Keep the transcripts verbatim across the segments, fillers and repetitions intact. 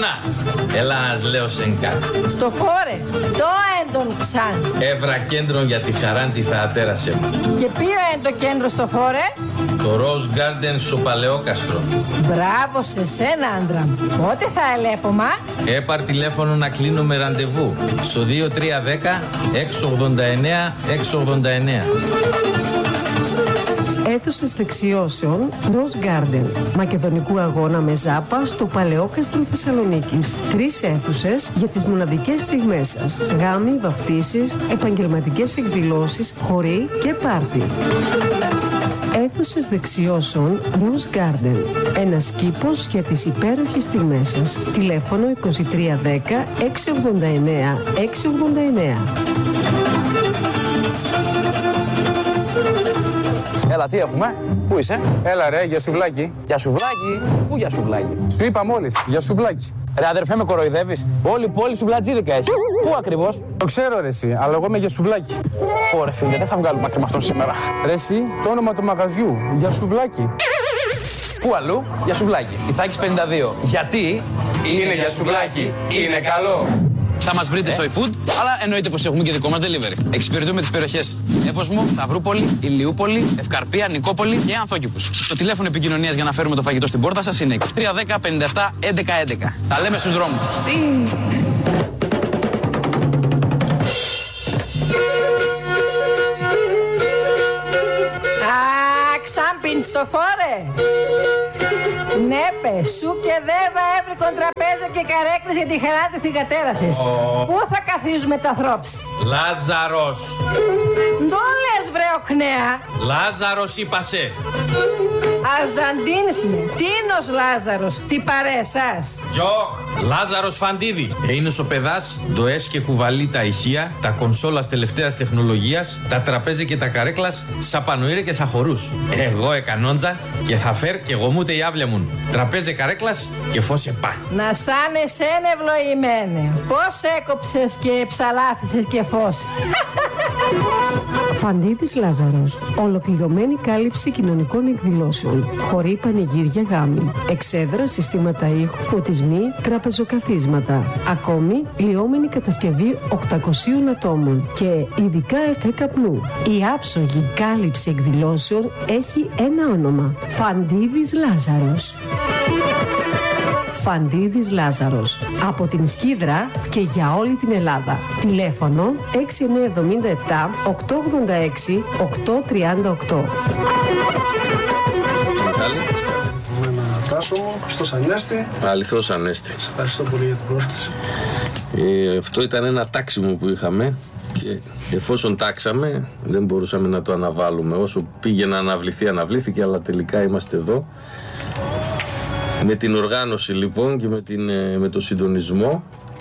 Μόνα, έλα ας λέω σενκά. Στο φόρε, το έντον ξάν. Έβρα κέντρο για τη χαράντη θα ατέρασε μου. Και ποιο είναι το κέντρο στο φόρε? Το Rose Garden στο Παλαιόκαστρο. Μπράβο σε σένα, άντρα μου. Πότε θα ελέπομα? Έπαρ τηλέφωνο να κλείνω με ραντεβού στο δύο τρία ένα μηδέν έξι ογδόντα εννέα έξι ογδόντα εννέα. Αίθουσες δεξιώσεων Rose Garden. Μακεδονικού αγώνα με ζάπα στο Παλαιόκαστρο Θεσσαλονίκης. Τρεις αίθουσες για τις μοναδικές στιγμές σας. Γάμοι, βαφτίσεις, επαγγελματικές εκδηλώσεις, χοροί και πάρτι. Αίθουσες δεξιώσεων Rose Garden. Ένας κήπος για τις υπέροχες στιγμές σας. Τηλέφωνο είκοσι τρία δέκα έξι ογδόντα εννέα έξι ογδόντα εννέα. Έλα, τι έχουμε, πού είσαι? Έλα ρε, για σουβλάκι. Για σουβλάκι, πού για σουβλάκι? Σου είπα μόλις, για σουβλάκι. Ρε αδερφέ, με κοροϊδεύεις? Όλη η πόλη σουβλατζίδικα έχει. Πού ακριβώς? Το ξέρω ρε εσύ, αλλά εγώ είμαι για σουβλάκι. Ωρε φίλε, δεν θα βγάλουμε άκρη με αυτόν σήμερα. Ρε εσύ, το όνομα του μαγαζιού, για σουβλάκι. Πού αλλού? Για σουβλάκι. Ιθάκης πενήντα δύο. Γιατί? Είναι για σουβλάκι, είναι καλό. Θα μας βρείτε στο eFood, αλλά εννοείται πως έχουμε και δικό μας delivery. Εξυπηρετούμε τις περιοχές Εύωσμο, Σταυρούπολη, Ηλιούπολη, Ευκαρπία, Νικόπολη και Ανθόκηπους. Το τηλέφωνο επικοινωνίας για να φέρουμε το φαγητό στην πόρτα σας είναι είκοσι τρία δέκα πενήντα επτά έντεκα έντεκα. Τα λέμε στους δρόμους. Ξάμπιν στο φόρε. Νέπε, σου και δέβα έβρικον τραπέζα και καρέκλες για τη χαρά τη θυγατέρασης. Oh. Πού θα καθίζουμε τα θρόψη? Λάζαρος. Ντο λες βρε οκνέα. Λάζαρος είπασε. Αζαντίνης με. Τίνος Λάζαρος, τι παρέσας? Γιοκ, Λάζαρος Φαντίδης. Είναι ο παιδάς, το ες και κουβαλεί τα ηχεία, τα κονσόλας τελευταίας τεχνολογίας, τα τραπέζια και τα καρέκλας, σα πανοήρε και σα χορούς. Εγώ εκανόντζα και θα φέρ και εγώ μούτε η άβλια μου. Τραπέζια καρέκλας και φως επά. Να σαν εσένα ευλογημένε. Πώς έκοψες και ψαλάφισες και φως. Φαντίδης Λάζαρος. Ολοκληρωμένη κάλυψη κοινωνικών εκδηλώσεων. Χοροί, πανηγύρια, γάμοι. Εξέδρα, συστήματα ήχου, φωτισμοί, τραπεζοκαθίσματα. Ακόμη, λιώμενη κατασκευή οκτακοσίων ατόμων. Και ειδικά εφέ καπνού. Η άψογη κάλυψη εκδηλώσεων έχει ένα όνομα. Φαντίδης Λάζαρος. Φαντίδης Λάζαρος. Από την Σκύδρα και για όλη την Ελλάδα. Τηλέφωνο έξι εννιά εβδομήντα επτά οκτακόσια ογδόντα έξι οκτακόσια τριάντα οκτώ. Τάσο μου, Χριστός Ανέστη. Αληθώς Ανέστη. Σας ευχαριστώ πολύ για την πρόσκληση. Ε, αυτό ήταν ένα τάξιμο που είχαμε και εφόσον τάξαμε δεν μπορούσαμε να το αναβάλουμε. Όσο πήγε να αναβληθεί, αναβλήθηκε, αλλά τελικά είμαστε εδώ. Με την οργάνωση λοιπόν και με, την, με το συντονισμό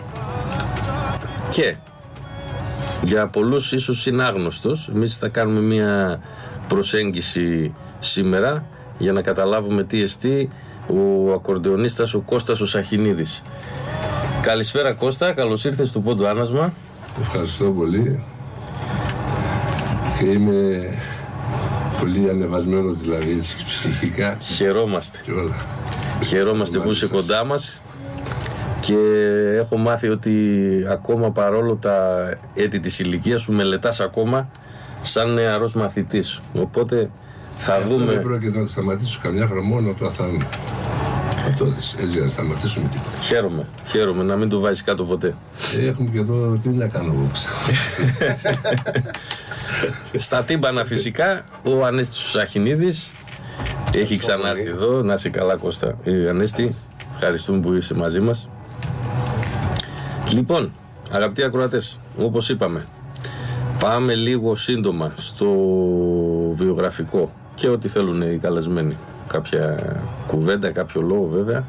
και για πολλούς ίσως είναι άγνωστος. Εμείς θα κάνουμε μια προσέγγιση σήμερα για να καταλάβουμε τι εστί ο ακορντεονίστας ο Κώστας ο Σαχινίδης. Καλησπέρα Κώστα, καλώς ήρθες στο Πόντο Άνασμα. Ευχαριστώ πολύ και είμαι πολύ ανεβασμένος δηλαδή ψυχικά. Χαιρόμαστε. Και όλα. Χαιρόμαστε που είσαι κοντά μας και έχω μάθει ότι ακόμα παρόλο τα έτη της ηλικίας σου μελετάς ακόμα σαν νεαρός μαθητής. Οπότε θα αυτό δούμε... Δεν πρόκειται να σταματήσω καμιά φορά, μόνο το αθάνουμε. Αυτό έτσι για να σταματήσουμε τίποτα. Χαίρομαι, χαίρομαι να μην το βάζεις κάτω ποτέ. Ε, έχουμε και εδώ τι να κάνω εγώ. Στα τύμπανα φυσικά ο Ανέστης Σαχινίδης έχει ξανάρθει εδώ. Να είσαι καλά Κώστα. Ε, Ανέστη, ευχαριστούμε που είσαι μαζί μας. Λοιπόν, αγαπητοί ακροατές, όπως είπαμε, πάμε λίγο σύντομα στο βιογραφικό και ό,τι θέλουν οι καλεσμένοι. Κάποια κουβέντα, κάποιο λόγο βέβαια.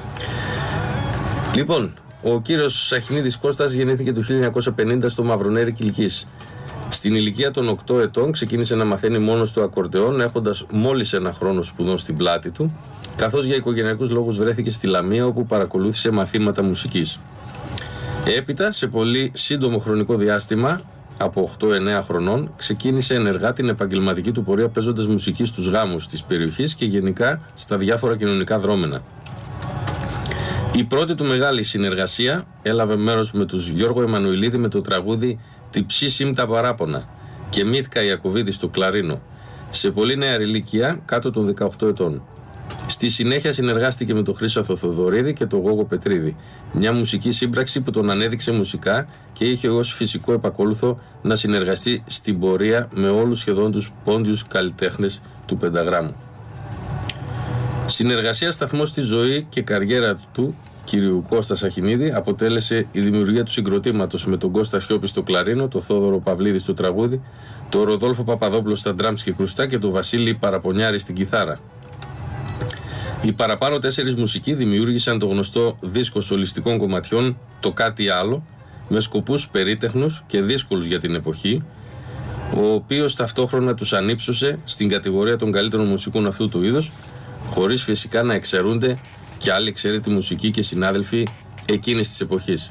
Λοιπόν, ο κύριος Σαχινίδης Κώστας γεννήθηκε το χίλια εννιακόσια πενήντα στο Μαυρονέρι Κιλκής. Στην ηλικία των οκτώ ετών ξεκίνησε να μαθαίνει μόνος του ακορντεόν, έχοντας μόλις ένα χρόνο σπουδών στην πλάτη του, καθώς για οικογενειακούς λόγους βρέθηκε στη Λαμία, όπου παρακολούθησε μαθήματα μουσικής. Έπειτα, σε πολύ σύντομο χρονικό διάστημα, από οκτώ εννέα χρονών, ξεκίνησε ενεργά την επαγγελματική του πορεία παίζοντας μουσική στους γάμους της περιοχής και γενικά στα διάφορα κοινωνικά δρόμενα. Η πρώτη του μεγάλη συνεργασία έλαβε μέρος με τους Γιώργο Εμμανουηλίδη με το τραγούδι «Τι ψήσιμ τα παράπονα» και Μίτκα Ιακωβίδη στο κλαρίνο, σε πολύ νέα ηλικία, κάτω των δεκαοκτώ ετών. Στη συνέχεια συνεργάστηκε με τον Χρύσαθο Θοδωρίδη και τον Γόγο Πετρίδη, μια μουσική σύμπραξη που τον ανέδειξε μουσικά και είχε ως φυσικό επακόλουθο να συνεργαστεί στην πορεία με όλους σχεδόν τους πόντιους καλλιτέχνες του πενταγράμμου. Συνεργασία σταθμός στη ζωή και καριέρα του κυρίου Κώστα Σαχινίδη αποτέλεσε η δημιουργία του συγκροτήματος με τον Κώστα Σιώπη στο κλαρίνο, τον Θόδωρο Παυλίδη στο τραγούδι, τον Ροδόλφο Παπαδόπουλο στα ντραμς και κρουστά και τον Βασίλη Παραπονιάρη στην κιθάρα. Οι παραπάνω τέσσερις μουσικοί δημιούργησαν το γνωστό δίσκο σολιστικών κομματιών «Το κάτι άλλο», με σκοπούς περίτεχνους και δύσκολους για την εποχή, ο οποίος ταυτόχρονα τους ανύψωσε στην κατηγορία των καλύτερων μουσικών αυτού του είδους, χωρίς φυσικά να εξαιρούνται και άλλοι εξαιρετοί μουσικοί και συνάδελφοι εκείνης της εποχής.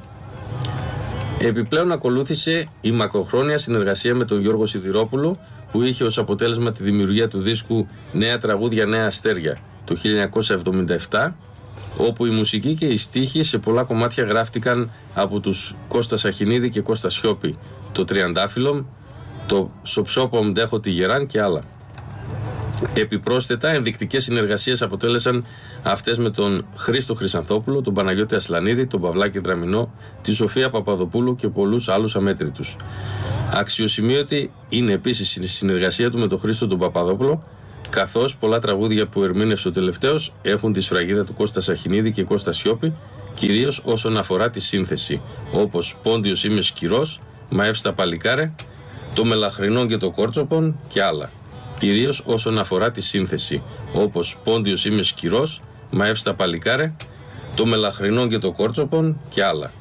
Επιπλέον ακολούθησε η μακροχρόνια συνεργασία με τον Γιώργο Σιδηρόπουλο, που είχε ως αποτέλεσμα τη δημιουργία του δίσκου «Νέα τραγούδια, νέα αστέρια» το χίλια εννιακόσια εβδομήντα επτά, όπου η μουσική και οι στίχοι σε πολλά κομμάτια γράφτηκαν από τους Κώστα Σαχινίδη και Κώστα Σιώπη, το Τριαντάφυλλο, το «Σοψόπο Μντέχω τη Γεράν» και άλλα. Επιπρόσθετα, ενδεικτικές συνεργασίες αποτέλεσαν αυτές με τον Χρήστο Χρυσανθόπουλο, τον Παναγιώτη Ασλανίδη, τον Παυλάκη Δραμινό, τη Σοφία Παπαδοπούλου και πολλούς άλλους αμέτρητους. Αξιοσημείωτη είναι επίσης η συνεργασία του με τον Χρήστο τον Παπαδόπουλο, καθώς πολλά τραγούδια που ερμήνευσε ο τελευταίος έχουν τη σφραγίδα του Κώστα Σαχινίδη και Κώστα Σιώπη, κυρίως όσον αφορά τη σύνθεση, όπως «Πόντιος είμαι σκυρός», «Μαεύστα παλικάρε», «Το μελαχρινό και το κόρτσοπον» και άλλα. Κυρίως όσον αφορά τη σύνθεση, όπως «Πόντιος είμαι σκυρός», «Μαεύστα παλικάρε», «Το μελαχρινό και το κόρτσοπον» και άλλα.